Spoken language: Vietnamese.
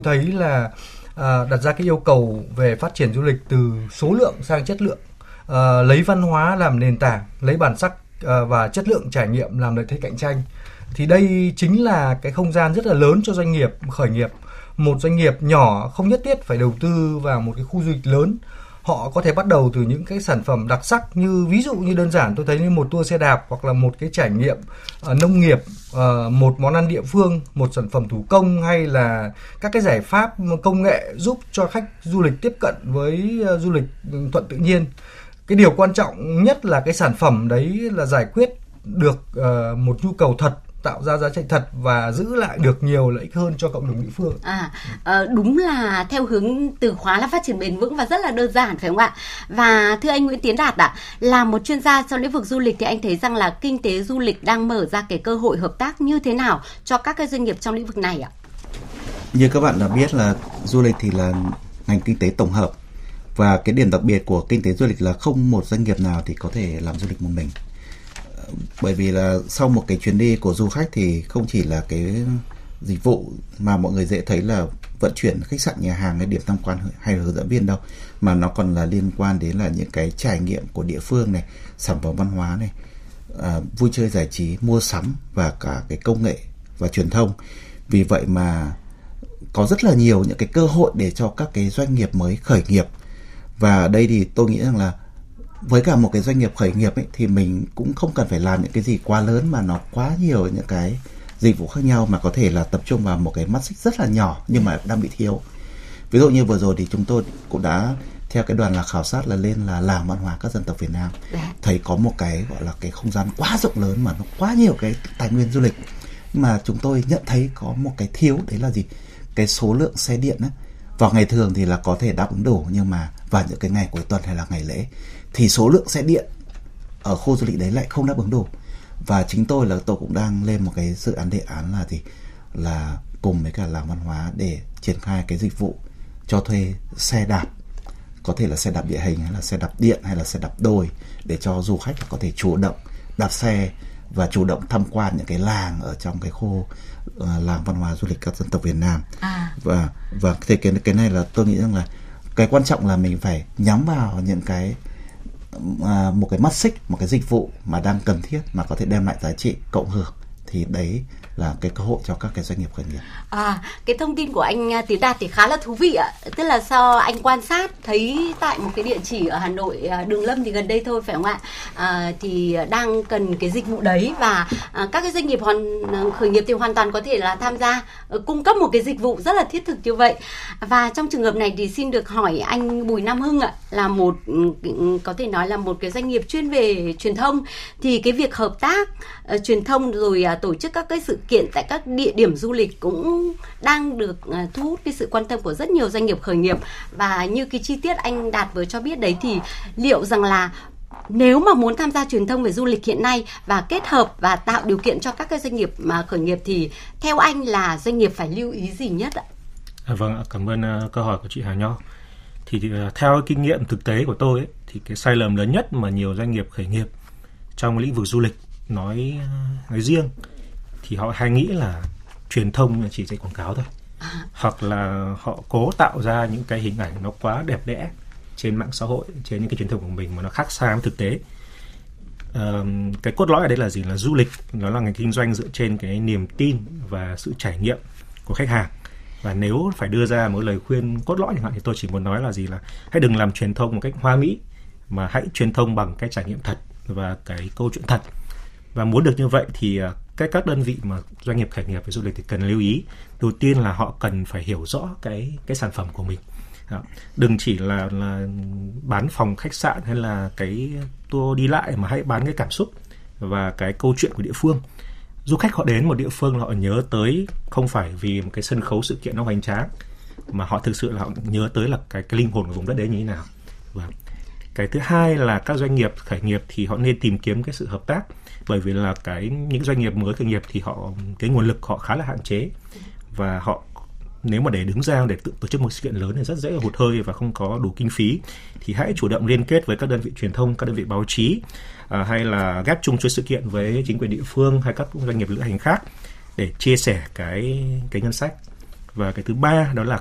thấy là đặt ra cái yêu cầu về phát triển du lịch từ số lượng sang chất lượng, lấy văn hóa làm nền tảng, lấy bản sắc và chất lượng trải nghiệm làm lợi thế cạnh tranh. Thì đây chính là cái không gian rất là lớn cho doanh nghiệp khởi nghiệp. Một doanh nghiệp nhỏ không nhất thiết phải đầu tư vào một cái khu du lịch lớn. Họ có thể bắt đầu từ những cái sản phẩm đặc sắc, như ví dụ như đơn giản tôi thấy như một tour xe đạp, hoặc là một cái trải nghiệm nông nghiệp, một món ăn địa phương, một sản phẩm thủ công, hay là các cái giải pháp công nghệ giúp cho khách du lịch tiếp cận với du lịch thuận tự nhiên. Cái điều quan trọng nhất là cái sản phẩm đấy là giải quyết được một nhu cầu thật, tạo ra giá trị thật và giữ lại được nhiều lợi ích hơn cho cộng đồng địa phương. Đúng là theo hướng từ khóa là phát triển bền vững và rất là đơn giản, phải không ạ? Và thưa anh Nguyễn Tiến Đạt ạ, là một chuyên gia trong lĩnh vực du lịch thì anh thấy rằng là kinh tế du lịch đang mở ra cái cơ hội hợp tác như thế nào cho các cái doanh nghiệp trong lĩnh vực này ạ? Như các bạn đã biết là du lịch thì là ngành kinh tế tổng hợp, và cái điểm đặc biệt của kinh tế du lịch là không một doanh nghiệp nào thì có thể làm du lịch một mình. Bởi vì là sau một cái chuyến đi của du khách thì không chỉ là cái dịch vụ mà mọi người dễ thấy là vận chuyển khách sạn, nhà hàng, hay điểm tham quan hay là hướng dẫn viên đâu, mà nó còn là liên quan đến là những cái trải nghiệm của địa phương này, sản phẩm văn hóa này, vui chơi giải trí, mua sắm và cả cái công nghệ và truyền thông. Vì vậy mà có rất là nhiều những cái cơ hội để cho các cái doanh nghiệp mới khởi nghiệp. Và đây thì tôi nghĩ rằng là với cả một cái doanh nghiệp khởi nghiệp ấy, thì mình cũng không cần phải làm những cái gì quá lớn mà nó quá nhiều những cái dịch vụ khác nhau, mà có thể là tập trung vào một cái mắt xích rất là nhỏ nhưng mà đang bị thiếu. Ví dụ như vừa rồi thì chúng tôi cũng đã theo cái đoàn là khảo sát là lên là làng văn hóa các dân tộc Việt Nam, thấy có một cái gọi là cái không gian quá rộng lớn mà nó quá nhiều cái tài nguyên du lịch, mà chúng tôi nhận thấy có một cái thiếu, đấy là gì? Cái số lượng xe điện ấy, vào ngày thường thì là có thể đáp ứng đủ, nhưng mà vào những cái ngày cuối tuần hay là ngày lễ thì số lượng xe điện ở khu du lịch đấy lại không đáp ứng đủ. Và chính tôi cũng đang lên một cái dự án đề án là gì? Là cùng với cả làng văn hóa để triển khai cái dịch vụ cho thuê xe đạp, có thể là xe đạp địa hình hay là xe đạp điện hay là xe đạp đồi, để cho du khách có thể chủ động đạp xe và chủ động tham quan những cái làng ở trong cái khu làng văn hóa du lịch các dân tộc Việt Nam. Và thì cái này là tôi nghĩ rằng là cái quan trọng là mình phải nhắm vào những cái một cái mắt xích, một cái dịch vụ mà đang cần thiết mà có thể đem lại giá trị cộng hưởng, thì đấy là cái cơ hội cho các cái doanh nghiệp khởi nghiệp. Cái thông tin của anh Tiến Đạt thì khá là thú vị ạ. Tức là do anh quan sát thấy tại một cái địa chỉ ở Hà Nội, Đường Lâm thì gần đây thôi, phải không ạ? Thì đang cần cái dịch vụ đấy, và các cái doanh nghiệp khởi nghiệp thì hoàn toàn có thể là tham gia cung cấp một cái dịch vụ rất là thiết thực như vậy. Và trong trường hợp này thì xin được hỏi anh Bùi Nam Hưng ạ, là một có thể nói là một cái doanh nghiệp chuyên về truyền thông, thì cái việc hợp tác truyền thông rồi tổ chức các cái sự kiện tại các địa điểm du lịch cũng đang được thu hút cái sự quan tâm của rất nhiều doanh nghiệp khởi nghiệp. Và như cái chi tiết anh Đạt vừa cho biết đấy, thì liệu rằng là nếu mà muốn tham gia truyền thông về du lịch hiện nay và kết hợp và tạo điều kiện cho các cái doanh nghiệp mà khởi nghiệp, thì theo anh là doanh nghiệp phải lưu ý gì nhất ạ? Vâng, cảm ơn câu hỏi của chị Hà Nho. Thì theo kinh nghiệm thực tế của tôi ấy, thì cái sai lầm lớn nhất mà nhiều doanh nghiệp khởi nghiệp trong lĩnh vực du lịch nói riêng thì họ hay nghĩ là truyền thông chỉ dạy quảng cáo thôi, hoặc là họ cố tạo ra những cái hình ảnh nó quá đẹp đẽ trên mạng xã hội, trên những cái truyền thông của mình mà nó khác xa với thực tế. Cái cốt lõi ở đây là gì? Là du lịch nó là ngành kinh doanh dựa trên cái niềm tin và sự trải nghiệm của khách hàng. Và nếu phải đưa ra một lời khuyên cốt lõi chẳng hạn, thì tôi chỉ muốn nói là gì? Là hãy đừng làm truyền thông một cách hoa mỹ, mà hãy truyền thông bằng cái trải nghiệm thật và cái câu chuyện thật. Và muốn được như vậy thì các đơn vị mà doanh nghiệp khởi nghiệp về du lịch thì cần lưu ý. Đầu tiên là họ cần phải hiểu rõ cái sản phẩm của mình. Đừng chỉ là bán phòng khách sạn hay là cái tour đi lại, mà hãy bán cái cảm xúc và cái câu chuyện của địa phương. Du khách họ đến một địa phương là họ nhớ tới không phải vì một cái sân khấu sự kiện nó hoành tráng, mà họ thực sự là họ nhớ tới là cái linh hồn của vùng đất đấy như thế nào. Và cái thứ hai là các doanh nghiệp khởi nghiệp thì họ nên tìm kiếm cái sự hợp tác, bởi vì là những doanh nghiệp mới khởi nghiệp thì cái nguồn lực họ khá là hạn chế, và họ nếu mà để đứng ra để tự tổ chức một sự kiện lớn thì rất dễ hụt hơi và không có đủ kinh phí. Thì hãy chủ động liên kết với các đơn vị truyền thông, các đơn vị báo chí, hay là ghép chung chuỗi sự kiện với chính quyền địa phương hay các doanh nghiệp lữ hành khác để chia sẻ cái ngân sách. Và cái thứ ba đó là